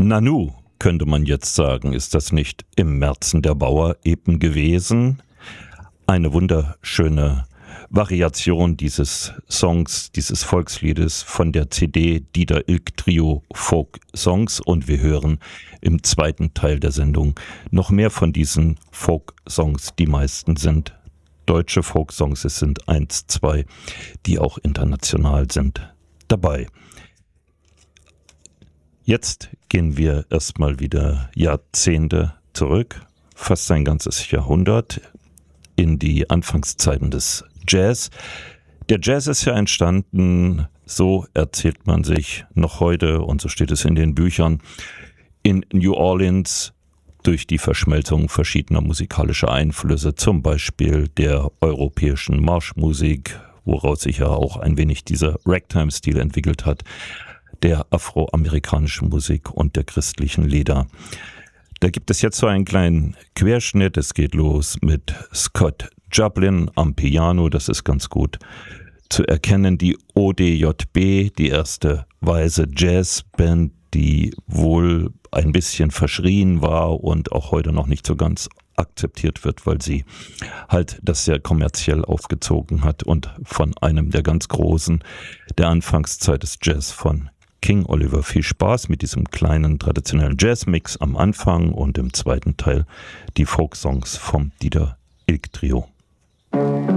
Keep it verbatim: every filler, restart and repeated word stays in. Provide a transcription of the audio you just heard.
Nanu, könnte man jetzt sagen, ist das nicht im Märzen der Bauer eben gewesen? Eine wunderschöne Variation dieses Songs, dieses Volksliedes von der C D Dieter Ilk Trio Folk Songs, und wir hören im zweiten Teil der Sendung noch mehr von diesen Folk Songs. Die meisten sind deutsche Folk Songs, es sind eins, zwei, die auch international sind, dabei. Jetzt gehen wir erstmal wieder Jahrzehnte zurück, fast ein ganzes Jahrhundert, in die Anfangszeiten des Jazz. Der Jazz ist ja entstanden, so erzählt man sich noch heute, und so steht es in den Büchern, in New Orleans durch die Verschmelzung verschiedener musikalischer Einflüsse, zum Beispiel der europäischen Marschmusik, woraus sich ja auch ein wenig dieser Ragtime-Stil entwickelt hat, der afroamerikanischen Musik und der christlichen Lieder. Da gibt es jetzt so einen kleinen Querschnitt. Es geht los mit Scott Joplin am Piano. Das ist ganz gut zu erkennen. Die O D J B, die erste weiße Jazzband, die wohl ein bisschen verschrien war und auch heute noch nicht so ganz akzeptiert wird, weil sie halt das sehr kommerziell aufgezogen hat und von einem der ganz Großen der Anfangszeit des Jazz, von King Oliver. Viel Spaß mit diesem kleinen traditionellen Jazzmix am Anfang und im zweiten Teil die Folksongs vom Dieter Ilk Trio.